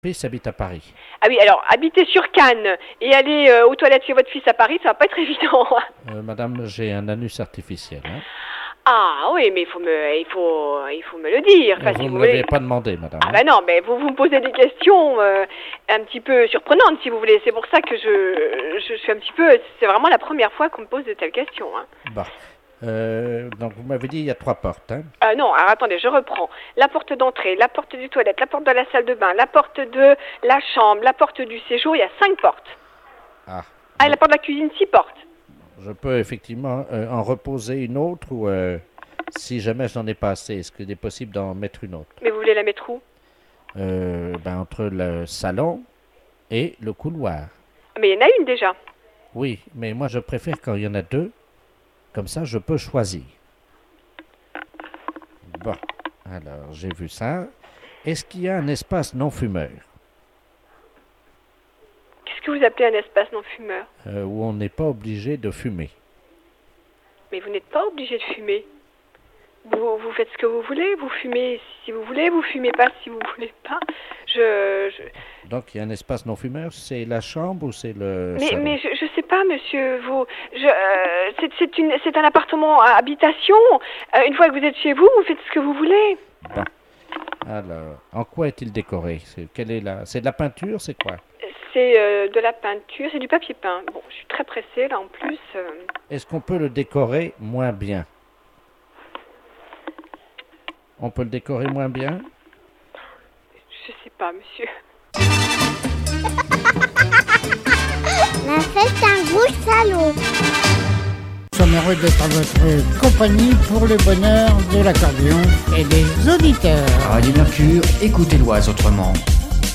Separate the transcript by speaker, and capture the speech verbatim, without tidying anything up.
Speaker 1: fils habite à Paris.
Speaker 2: Ah oui, alors, habiter sur Cannes et aller euh, aux toilettes chez votre fils à Paris, ça va pas être évident.
Speaker 1: Euh, madame, j'ai un anus artificiel. Hein.
Speaker 2: Ah oui, mais il faut me, il faut, il faut me le dire. Enfin,
Speaker 1: vous
Speaker 2: si
Speaker 1: ne
Speaker 2: vous
Speaker 1: me l'avez
Speaker 2: voulez.
Speaker 1: pas demandé, madame.
Speaker 2: Ah ben non, mais vous, vous me posez des questions euh, un petit peu surprenantes, si vous voulez. C'est pour ça que je, je suis un petit peu... C'est vraiment la première fois qu'on me pose de telles questions. Hein.
Speaker 1: Bah. Euh, donc vous m'avez dit il y a trois portes. Hein.
Speaker 2: Euh, non, alors attendez, je reprends. La porte d'entrée, la porte du toilette, la porte de la salle de bain, la porte de la chambre, la porte du séjour, il y a cinq portes.
Speaker 1: Ah,
Speaker 2: Ah, et la porte de la cuisine, six portes.
Speaker 1: Je peux effectivement euh, en reposer une autre ou euh, si jamais je n'en ai pas assez, est-ce qu'il est possible d'en mettre une autre?
Speaker 2: Mais vous voulez la mettre où?
Speaker 1: euh, ben, Entre le salon et le couloir.
Speaker 2: Mais il y en a une déjà.
Speaker 1: Oui, mais moi je préfère quand il y en a deux. Comme ça, je peux choisir. Bon, alors j'ai vu ça. Est-ce qu'il y a un espace non-fumeur?
Speaker 2: Qu'est-ce que vous appelez un espace non-fumeur?
Speaker 1: euh, Où on n'est pas obligé de fumer.
Speaker 2: Mais vous n'êtes pas obligé de fumer. Vous, vous faites ce que vous voulez, vous fumez si vous voulez, vous fumez pas si vous voulez pas. Je... je...
Speaker 1: Donc il y a un espace non-fumeur, c'est la chambre ou c'est le
Speaker 2: Mais,
Speaker 1: salon?
Speaker 2: mais je, je sais pas, monsieur, vous... Je, euh, c'est, c'est, une, c'est un appartement à habitation. Euh, une fois que vous êtes chez vous, vous faites ce que vous voulez.
Speaker 1: Bon. Alors, en quoi est-il décoré? C'est, quelle est la... c'est de la peinture, c'est quoi?
Speaker 2: C'est euh, de la peinture, c'est du papier peint. Bon, je suis très pressée là en plus. Euh...
Speaker 1: Est-ce qu'on peut le décorer moins bien? On peut le décorer moins bien?
Speaker 2: Je sais pas, monsieur.
Speaker 3: La fête un gros salaud.
Speaker 4: Nous sommes heureux d'être à votre compagnie pour le bonheur de l'accordéon et des auditeurs.
Speaker 5: Radio Mercure, écoutez l'Oise autrement.